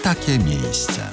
takie miejsce.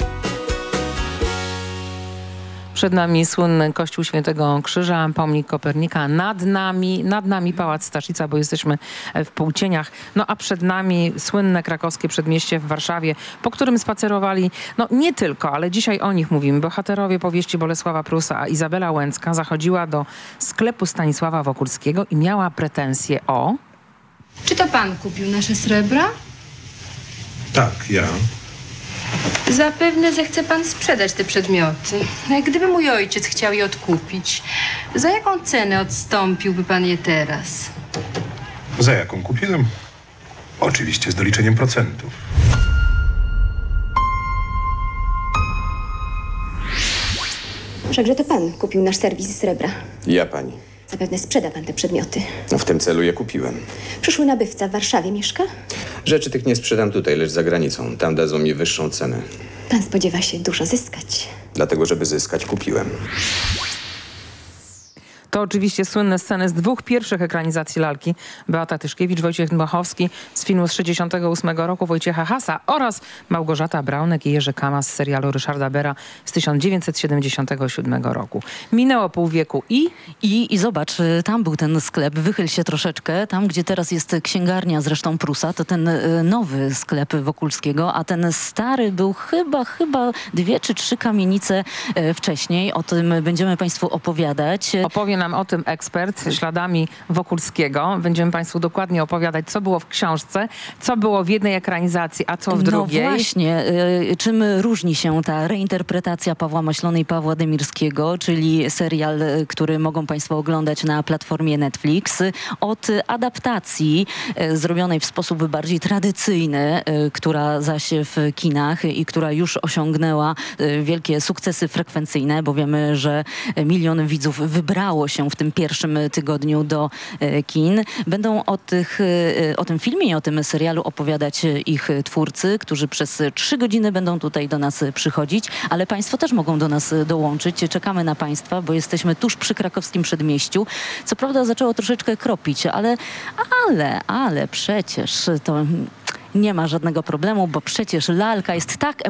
Przed nami słynny Kościół Świętego Krzyża, pomnik Kopernika. Nad nami Pałac Staszica, bo jesteśmy w półcieniach. No a przed nami słynne krakowskie przedmieście w Warszawie, po którym spacerowali, no nie tylko, ale dzisiaj o nich mówimy. Bohaterowie powieści Bolesława Prusa, a Izabela Łęcka zachodziła do sklepu Stanisława Wokulskiego i miała pretensje o... Czy to pan kupił nasze srebra? Tak, ja. Zapewne zechce pan sprzedać te przedmioty. Jak gdyby mój ojciec chciał je odkupić, za jaką cenę odstąpiłby pan je teraz? Za jaką kupiłem? Oczywiście z doliczeniem procentów. Wszakże to pan kupił nasz serwis srebra. Ja pani. Zapewne sprzeda pan te przedmioty. No w tym celu je kupiłem. Przyszły nabywca w Warszawie mieszka? Rzeczy tych nie sprzedam tutaj, lecz za granicą. Tam dadzą mi wyższą cenę. Pan spodziewa się dużo zyskać. Dlatego, żeby zyskać, kupiłem. To oczywiście słynne sceny z dwóch pierwszych ekranizacji lalki. Beata Tyszkiewicz, Wojciech Dmachowski z filmu z 1968 roku Wojciecha Hasa oraz Małgorzata Braunek i Jerzy Kama z serialu Ryszarda Bera z 1977 roku. Minęło pół wieku I zobacz, tam był ten sklep, wychyl się troszeczkę, tam gdzie teraz jest księgarnia zresztą Prusa, to ten nowy sklep Wokulskiego, a ten stary był chyba 2 czy 3 kamienice wcześniej. O tym będziemy państwu opowiadać. Opowie nam o tym ekspert śladami Wokulskiego. Będziemy państwu dokładnie opowiadać, co było w książce, co było w jednej ekranizacji, a co w drugiej. No właśnie, czym różni się ta reinterpretacja Pawła Maślony i Pawła Demirskiego, czyli serial, który mogą państwo oglądać na platformie Netflix, od adaptacji zrobionej w sposób bardziej tradycyjny, która zaś w kinach i która już osiągnęła wielkie sukcesy frekwencyjne, bo wiemy, że 1 milion widzów wybrało się w tym pierwszym tygodniu do kin. Będą o tym filmie i o tym serialu opowiadać ich twórcy, którzy przez 3 godziny będą tutaj do nas przychodzić, ale państwo też mogą do nas dołączyć. Czekamy na państwa, bo jesteśmy tuż przy krakowskim przedmieściu. Co prawda zaczęło troszeczkę kropić, ale przecież to nie ma żadnego problemu, bo przecież lalka jest tak